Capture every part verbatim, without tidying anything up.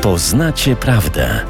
Poznacie prawdę.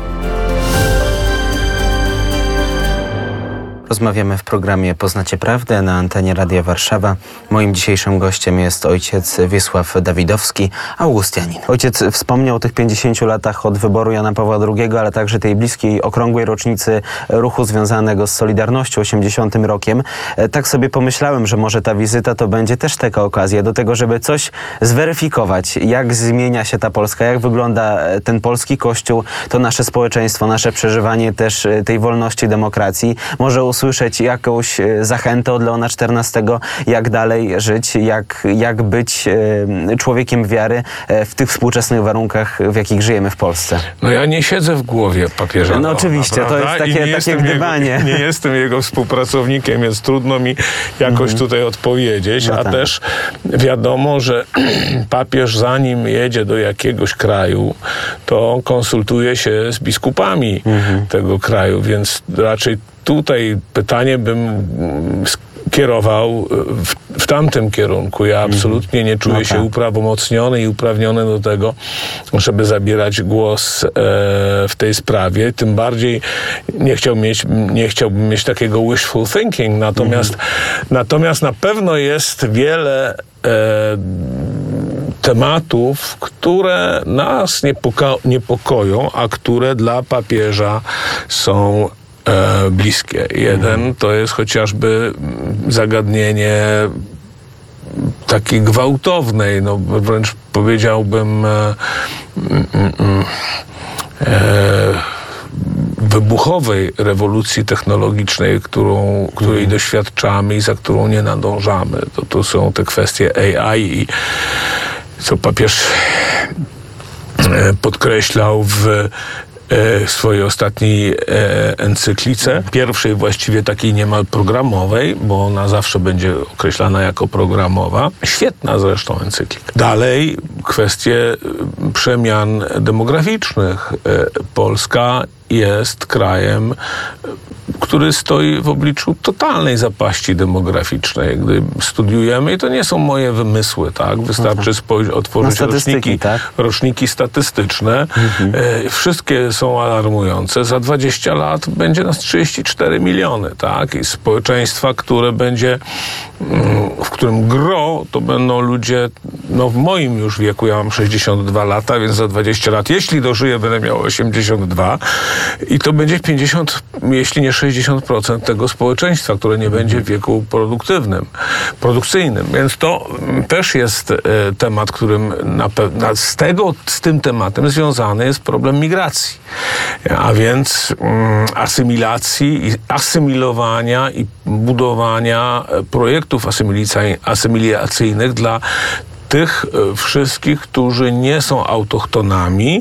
Rozmawiamy w programie Poznacie Prawdę na antenie Radia Warszawa. Moim dzisiejszym gościem jest ojciec Wiesław Dawidowski, augustianin. Ojciec wspomniał o tych pięćdziesięciu latach od wyboru Jana Pawła drugiego, ale także tej bliskiej, okrągłej rocznicy ruchu związanego z Solidarnością, osiemdziesiątym rokiem. Tak sobie pomyślałem, że może ta wizyta to będzie też taka okazja do tego, żeby coś zweryfikować, jak zmienia się ta Polska, jak wygląda ten polski Kościół, to nasze społeczeństwo, nasze przeżywanie też tej wolności, demokracji. Może usłyszeć jakąś zachętę od Leona czternastego, jak dalej żyć, jak, jak być człowiekiem wiary w tych współczesnych warunkach, w jakich żyjemy w Polsce. No ja nie siedzę w głowie papieża No Leona, oczywiście, prawda? to jest takie, takie gdybanie. Jego, nie jestem jego współpracownikiem, więc trudno mi jakoś mm. tutaj odpowiedzieć, no a tak. też wiadomo, że papież zanim jedzie do jakiegoś kraju, to konsultuje się z biskupami mm-hmm. tego kraju, więc raczej tutaj pytanie bym kierował w, w tamtym kierunku. Ja absolutnie nie czuję no się tak. uprawomocniony i uprawniony do tego, żeby zabierać głos e, w tej sprawie. Tym bardziej nie, chciał mieć, nie chciałbym mieć takiego wishful thinking. Natomiast, mm. natomiast na pewno jest wiele e, tematów, które nas niepoko- niepokoją, a które dla papieża są e, bliskie. Jeden to jest chociażby zagadnienie takiej gwałtownej, no wręcz powiedziałbym e, e, wybuchowej rewolucji technologicznej, którą, której mm. doświadczamy i za którą nie nadążamy. To, to są te kwestie A I i co papież podkreślał w swojej ostatniej encyklice, pierwszej właściwie takiej niemal programowej, bo ona zawsze będzie określana jako programowa. Świetna zresztą encyklika. Dalej kwestie przemian demograficznych. Polska jest krajem, który stoi w obliczu totalnej zapaści demograficznej. Gdy studiujemy, i to nie są moje wymysły, tak? Wystarczy spojrzeć, otworzyć roczniki, tak? roczniki statystyczne. Mhm. E, wszystkie są alarmujące. Za dwadzieścia lat będzie nas trzydzieści cztery miliony, tak? I społeczeństwa, które będzie, mm, w którym gro to będą ludzie, no w moim już wieku, ja mam sześćdziesiąt dwa lata, więc za dwadzieścia lat, jeśli dożyję, będę miał osiemdziesiąt dwa i to będzie pięćdziesiąt, jeśli nie sześćdziesiąt procent tego społeczeństwa, które nie będzie w wieku produktywnym, produkcyjnym. Więc to też jest e, temat, którym na pewno z tego, z tym tematem związany jest problem migracji. A więc mm, asymilacji i asymilowania i budowania projektów asymilacyjnych dla tych wszystkich, którzy nie są autochtonami,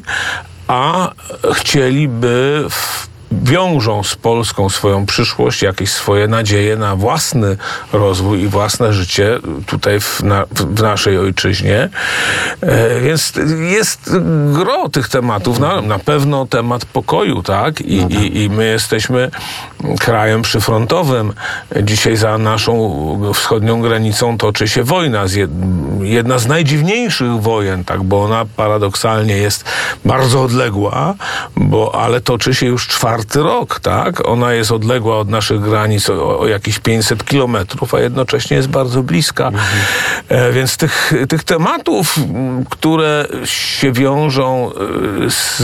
a chcieliby w wiążą z Polską swoją przyszłość, jakieś swoje nadzieje na własny rozwój i własne życie tutaj w, na, w naszej ojczyźnie. E, więc jest gro tych tematów. Na, na pewno temat pokoju, tak? I, no tak. I, I my jesteśmy krajem przyfrontowym. Dzisiaj za naszą wschodnią granicą toczy się wojna. Z jed, jedna z najdziwniejszych wojen, tak? Bo ona paradoksalnie jest bardzo odległa, bo, ale toczy się już czwarty rok, tak? Ona jest odległa od naszych granic o, o jakieś pięćset kilometrów, a jednocześnie jest bardzo bliska. Mhm. E, więc tych, tych tematów, które się wiążą z,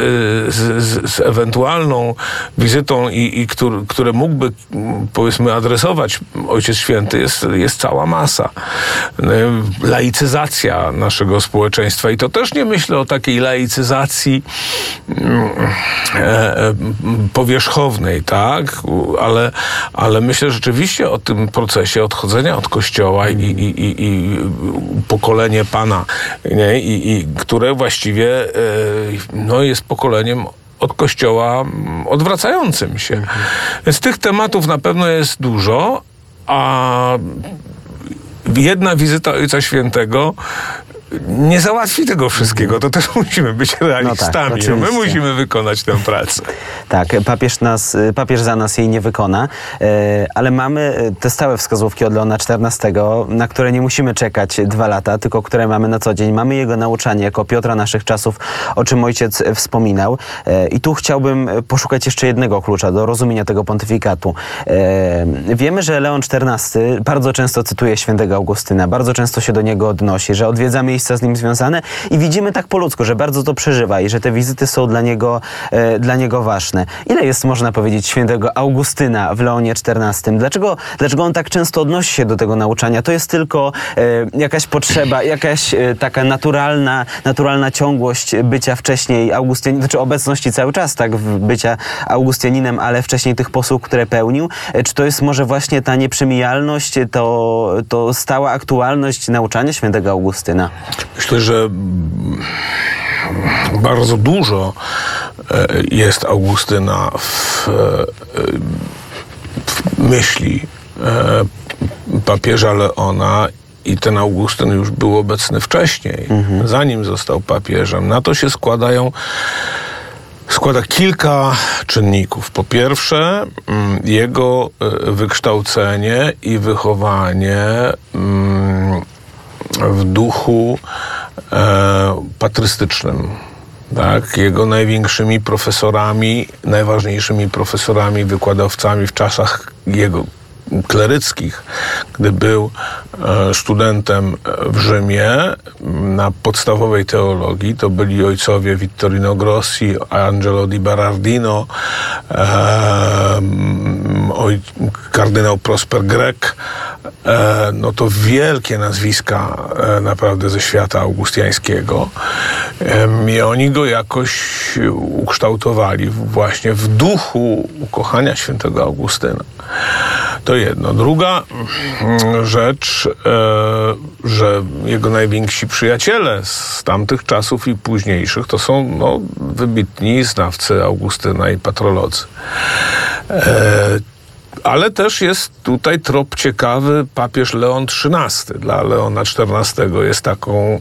z, z, z ewentualną wizytą i, i który, które mógłby, powiedzmy, adresować Ojciec Święty, jest, jest cała masa. Laicyzacja naszego społeczeństwa. I to też nie myślę o takiej laicyzacji e, e, powierzchownej, tak? Ale, ale myślę rzeczywiście o tym procesie odchodzenia od Kościoła i, i, i, i pokolenie Pana, nie? I, i które właściwie e, no, jest pokoleniem od Kościoła odwracającym się. Mhm. Więc tych tematów na pewno jest dużo, a jedna wizyta Ojca Świętego nie załatwi tego wszystkiego. To też musimy być realistami. No tak, no my oczywiście. musimy wykonać tę pracę. Tak, papież, nas, papież za nas jej nie wykona, e, ale mamy te stałe wskazówki od Leona czternastego, na które nie musimy czekać dwa lata, tylko które mamy na co dzień. Mamy jego nauczanie jako Piotra naszych czasów, o czym ojciec wspominał. E, I tu chciałbym poszukać jeszcze jednego klucza do rozumienia tego pontyfikatu. E, wiemy, że Leon czternasty bardzo często cytuje świętego Augustyna, bardzo często się do niego odnosi, że odwiedza miejsca z nim związane i widzimy tak po ludzku, że bardzo to przeżywa i że te wizyty są dla niego, e, dla niego ważne. Ile jest, można powiedzieć, świętego Augustyna w Leonie czternastym? Dlaczego, dlaczego on tak często odnosi się do tego nauczania? To jest tylko e, jakaś potrzeba, jakaś e, taka naturalna, naturalna ciągłość bycia wcześniej Augustyninem, znaczy obecności cały czas, tak, w bycia Augustyninem, ale wcześniej tych posług, które pełnił? E, czy to jest może właśnie ta nieprzemijalność, to, to stała aktualność nauczania świętego Augustyna? Myślę, że bardzo dużo jest Augustyna w, w myśli papieża Leona i ten Augustyn już był obecny wcześniej, mhm. zanim został papieżem. Na to się składają składa kilka czynników. Po pierwsze, jego wykształcenie i wychowanie w duchu e, patrystycznym. Tak? Jego największymi profesorami, najważniejszymi profesorami, wykładowcami w czasach jego kleryckich, gdy był e, studentem w Rzymie na podstawowej teologii, to byli ojcowie Vittorino Grossi, Angelo di Berardino, e, oj, kardynał Prosper Grek, e, no to wielkie nazwiska e, naprawdę ze świata augustiańskiego. E, I oni go jakoś ukształtowali właśnie w duchu ukochania świętego Augustyna. To jedno. Druga rzecz, e, że jego najwięksi przyjaciele z tamtych czasów i późniejszych to są no, wybitni znawcy Augustyna i patrolodzy. E, ale też jest tutaj trop ciekawy papież Leon trzynasty. Dla Leona czternastego jest taką e,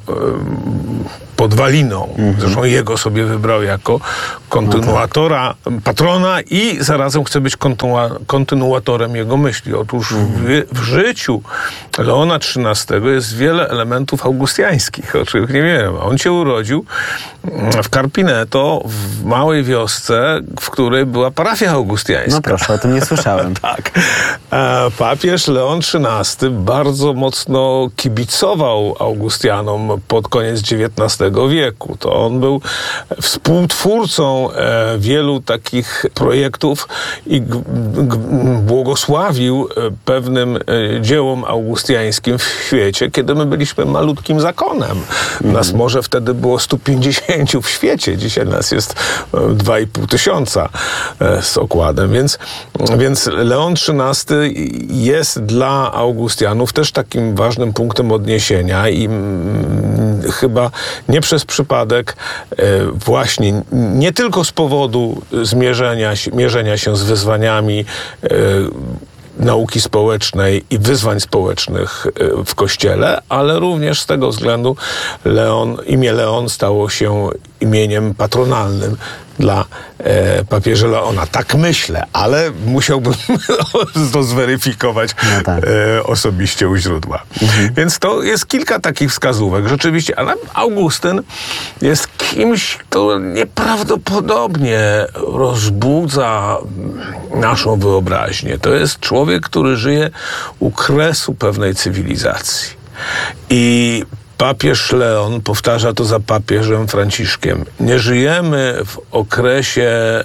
podwaliną. Mhm. Zresztą jego sobie wybrał jako kontynuatora, no tak. patrona i zarazem chce być kontynu- kontynuatorem jego myśli. Otóż mhm. w, w życiu Leona trzynastego jest wiele elementów augustiańskich, o których nie wiem. On się urodził w Carpineto, w małej wiosce, w której była parafia augustiańska. No proszę, o tym nie słyszałem. Tak. E, papież Leon trzynasty bardzo mocno kibicował Augustianom pod koniec dziewiętnastego wieku. To on był współtwórcą e, wielu takich projektów i g, g, błogosławił e, pewnym e, dziełom augustiańskim w świecie, kiedy my byliśmy malutkim zakonem. Mm. Nas może wtedy było stu pięćdziesięciu w świecie. Dzisiaj nas jest e, dwa i pół tysiąca e, z okładem. Więc, więc Leon trzynasty jest dla Augustianów też takim ważnym punktem odniesienia i mm, chyba nie przez przypadek e, właśnie nie tylko z powodu zmierzenia, mierzenia się z wyzwaniami e, nauki społecznej i wyzwań społecznych w Kościele, ale również z tego względu Leon, imię Leon stało się imieniem patronalnym dla e, papieża Leona. Tak myślę, ale musiałbym to zweryfikować no tak. e, osobiście u źródła. Mhm. Więc to jest kilka takich wskazówek. Rzeczywiście, ale Augustyn jest kimś, kto nieprawdopodobnie rozbudza naszą wyobraźnię. To jest człowiek, który żyje u kresu pewnej cywilizacji. I papież Leon powtarza to za papieżem Franciszkiem. Nie żyjemy w okresie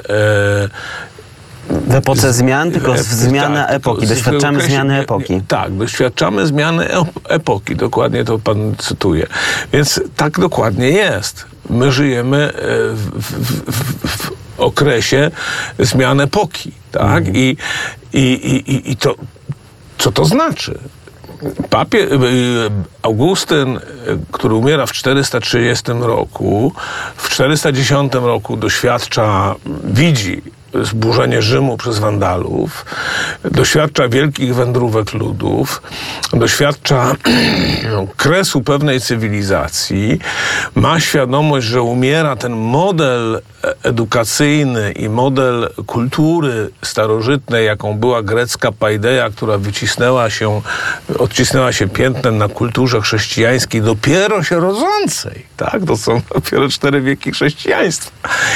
e, w epoce zmian, tylko w zmiana tak, epoki. Doświadczamy okresie, zmiany epoki. Nie, tak, doświadczamy zmiany epoki. Dokładnie to pan cytuje. Więc tak dokładnie jest. My żyjemy w, w, w, w okresie zmian epoki. Tak? Mhm. I, i, i, I to, co to znaczy? Papie, Augustyn, który umiera w czterysta trzydziestym roku, w czterysta dziesiątym roku doświadcza, widzi zburzenie Rzymu przez Wandalów, doświadcza wielkich wędrówek ludów, doświadcza kresu pewnej cywilizacji, ma świadomość, że umiera ten model edukacyjny i model kultury starożytnej, jaką była grecka paideia, która wycisnęła się, odcisnęła się piętnem na kulturze chrześcijańskiej, dopiero się rodzącej, tak? To są dopiero cztery wieki chrześcijaństwa.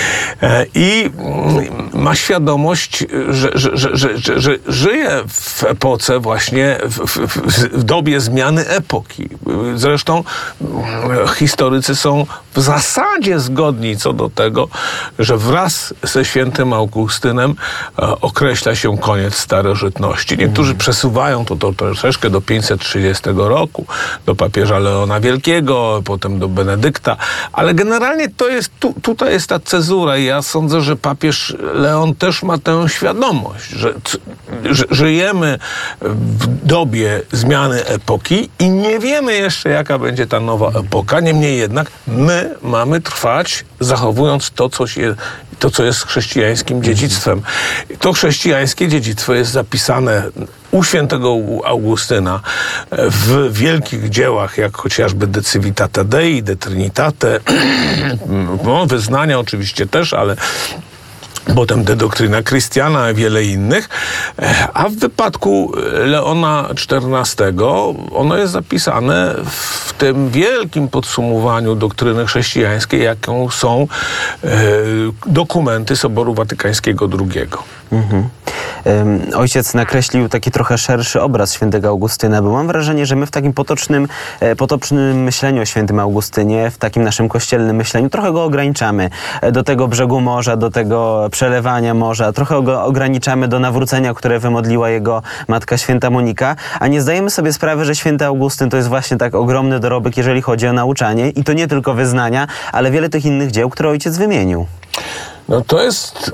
I ma świadomość, że, że, że, że, że, że żyje w epoce właśnie, w, w, w dobie zmiany epoki. Zresztą historycy są w zasadzie zgodni co do tego, że wraz ze świętym Augustynem określa się koniec starożytności. Niektórzy przesuwają to, to troszeczkę do pięćset trzydziestego roku, do papieża Leona Wielkiego, potem do Benedykta, ale generalnie to jest, tu, tutaj jest ta cezura i ja sądzę, że papież Leon też ma tę świadomość, że, że żyjemy w dobie zmiany epoki i nie wiemy jeszcze, jaka będzie ta nowa epoka. Niemniej jednak my mamy trwać, zachowując to, co, się, to, co jest chrześcijańskim dziedzictwem. To chrześcijańskie dziedzictwo jest zapisane u świętego Augustyna w wielkich dziełach, jak chociażby De Civitate Dei, De Trinitate, no, wyznania oczywiście też, ale potem De Doctrina Christiana i wiele innych. A w wypadku Leona czternastego ono jest zapisane w tym wielkim podsumowaniu doktryny chrześcijańskiej, jaką są e, dokumenty Soboru Watykańskiego drugiego. Mhm. Ojciec nakreślił taki trochę szerszy obraz świętego Augustyna, bo mam wrażenie, że my w takim potocznym, potocznym myśleniu o świętym Augustynie, w takim naszym kościelnym myśleniu trochę go ograniczamy do tego brzegu morza, do tego przelewania morza, trochę go ograniczamy do nawrócenia, które wymodliła jego matka święta Monika, a nie zdajemy sobie sprawy, że święty Augustyn to jest właśnie tak ogromny dorobek, jeżeli chodzi o nauczanie i to nie tylko wyznania, ale wiele tych innych dzieł, które ojciec wymienił. No to jest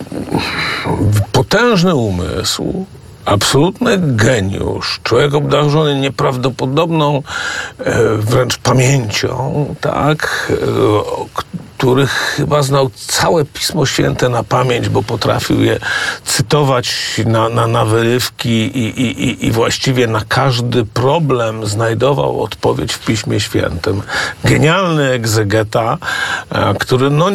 potężny umysł, absolutny geniusz, człowiek obdarzony nieprawdopodobną e, wręcz pamięcią, tak, e, który chyba znał całe Pismo Święte na pamięć, bo potrafił je cytować na, na, na wyrywki i, i, i właściwie na każdy problem znajdował odpowiedź w Piśmie Świętym. Genialny egzegeta, e, który no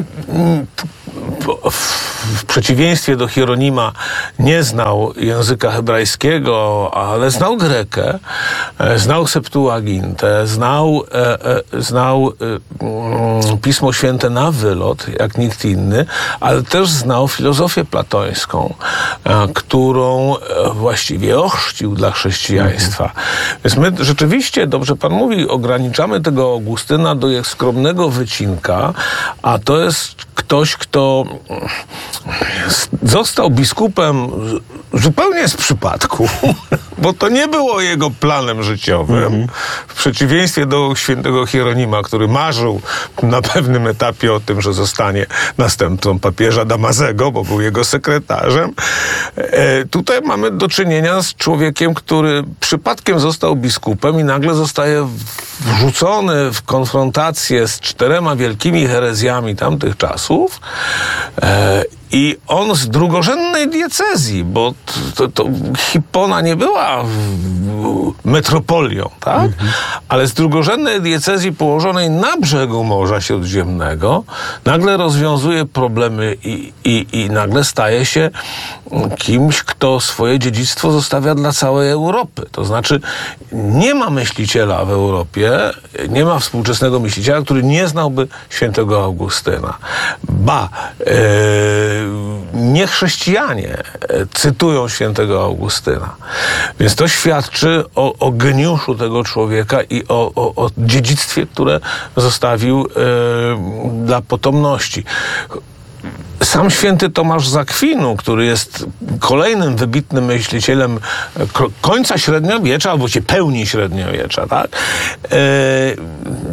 w przeciwieństwie do Hieronima nie znał języka hebrajskiego, ale znał grekę, znał Septuagintę, znał, e, znał e, Pismo Święte na wylot, jak nikt inny, ale też znał filozofię platońską, e, którą właściwie ochrzcił dla chrześcijaństwa. Mhm. Więc my rzeczywiście, dobrze pan mówi, ograniczamy tego Augustyna do jego skromnego wycinka, a to jest ktoś, kto został biskupem zupełnie z przypadku, bo to nie było jego planem życiowym. Mm-hmm. W przeciwieństwie do świętego Hieronima, który marzył na pewnym etapie o tym, że zostanie następcą papieża Damazego, bo był jego sekretarzem. E, tutaj mamy do czynienia z człowiekiem, który przypadkiem został biskupem i nagle zostaje wrzucony w konfrontację z czterema wielkimi herezjami tamtych czasów. E, I on z drugorzędnej diecezji, bo to, to Hippona nie była metropolią, tak? Mhm. Ale z drugorzędnej diecezji położonej na brzegu Morza Śródziemnego nagle rozwiązuje problemy i, i, i nagle staje się kimś, kto swoje dziedzictwo zostawia dla całej Europy. To znaczy nie ma myśliciela w Europie, nie ma współczesnego myśliciela, który nie znałby świętego Augustyna. Ba, yy, nie chrześcijanie cytują świętego Augustyna. Więc to świadczy o, o geniuszu tego człowieka i o, o, o dziedzictwie, które zostawił yy, dla potomności. Sam święty Tomasz z Akwinu, który jest kolejnym wybitnym myślicielem końca średniowiecza, albo się pełni średniowiecza, tak?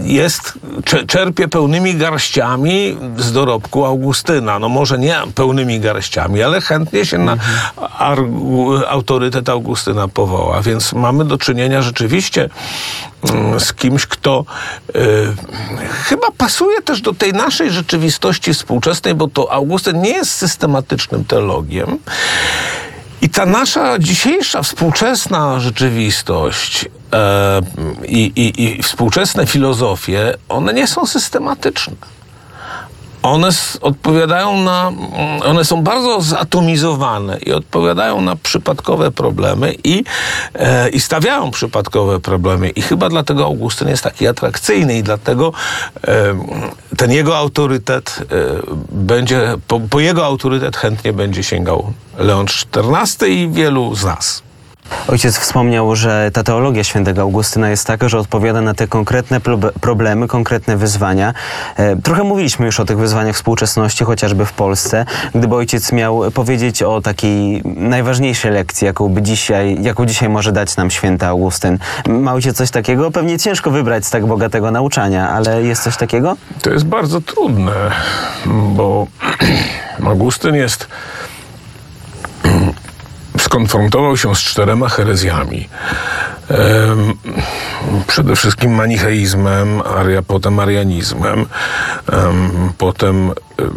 jest, czerpie pełnymi garściami z dorobku Augustyna. No może nie pełnymi garściami, ale chętnie się na argu, autorytet Augustyna powoła. Więc mamy do czynienia rzeczywiście z kimś, kto y, chyba pasuje też do tej naszej rzeczywistości współczesnej, bo to Augustyn nie jest systematycznym teologiem. I ta nasza dzisiejsza współczesna rzeczywistość e, i, i, i współczesne filozofie, one nie są systematyczne. One s- odpowiadają na, one są bardzo zatomizowane i odpowiadają na przypadkowe problemy i, e, i stawiają przypadkowe problemy. I chyba dlatego Augustyn jest taki atrakcyjny i dlatego e, ten jego autorytet e, będzie, po, po jego autorytet chętnie będzie sięgał Leon czternasty i wielu z nas. Ojciec wspomniał, że ta teologia świętego Augustyna jest taka, że odpowiada na te konkretne prob- problemy, konkretne wyzwania. E, trochę mówiliśmy już o tych wyzwaniach współczesności, chociażby w Polsce. Gdyby ojciec miał powiedzieć o takiej najważniejszej lekcji, jaką, by dzisiaj, jaką dzisiaj może dać nam święty Augustyn. Ma ojciec coś takiego? Pewnie ciężko wybrać z tak bogatego nauczania, ale jest coś takiego? To jest bardzo trudne, bo Augustyn jest... skonfrontował się z czterema herezjami. Ehm, przede wszystkim manicheizmem, aria, potem arianizmem, em, potem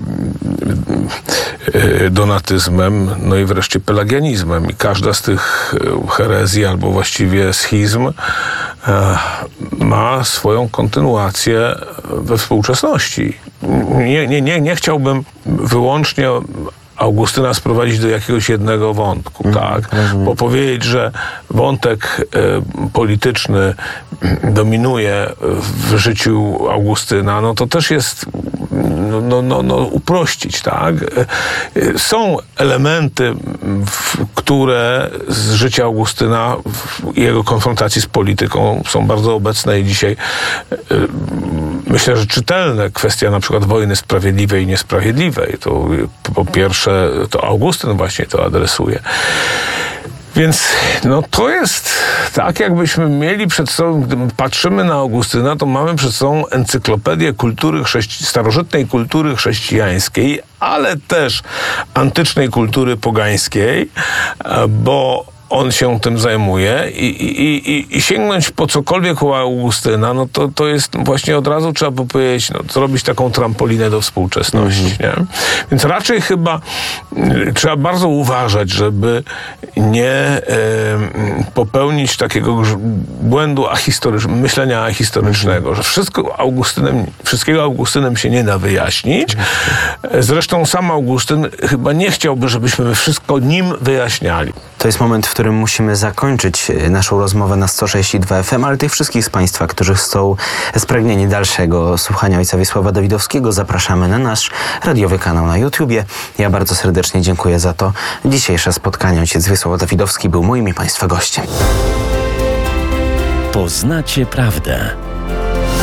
e, donatyzmem, no i wreszcie pelagianizmem. I każda z tych herezji, albo właściwie schizm, e, ma swoją kontynuację we współczesności. Nie, nie, nie, nie chciałbym wyłącznie Augustyna sprowadzić do jakiegoś jednego wątku, mm, tak? Rozumiem. Bo powiedzieć, że wątek e, polityczny dominuje w życiu Augustyna, no to też jest no, no, no, no, uprościć, tak? E, są elementy, w, które z życia Augustyna i jego konfrontacji z polityką są bardzo obecne i dzisiaj e, myślę, że czytelne. Kwestia na przykład wojny sprawiedliwej i niesprawiedliwej. To po pierwsze to Augustyn właśnie to adresuje. Więc no to jest tak, jakbyśmy mieli przed sobą, gdy patrzymy na Augustyna, to mamy przed sobą encyklopedię kultury chrześci- starożytnej kultury chrześcijańskiej, ale też antycznej kultury pogańskiej, bo on się tym zajmuje i, i, i, i sięgnąć po cokolwiek u Augustyna, no to, to jest właśnie od razu trzeba by powiedzieć, no, zrobić taką trampolinę do współczesności. Mm-hmm. Nie? Więc raczej chyba y, trzeba bardzo uważać, żeby nie y, popełnić takiego grz- błędu ahistorycz- myślenia ahistorycznego, mm-hmm. że wszystko Augustynem, wszystkiego Augustynem się nie da wyjaśnić. Mm-hmm. Zresztą sam Augustyn chyba nie chciałby, żebyśmy wszystko nim wyjaśniali. To jest moment, w którym musimy zakończyć naszą rozmowę na sto sześć i dwa F M, ale tych wszystkich z Państwa, którzy są spragnieni dalszego słuchania ojca Wiesława Dawidowskiego, zapraszamy na nasz radiowy kanał na YouTubie. Ja bardzo serdecznie dziękuję za to dzisiejsze spotkanie. Ojciec Wiesław Dawidowski był moim i Państwa gościem. Poznacie prawdę.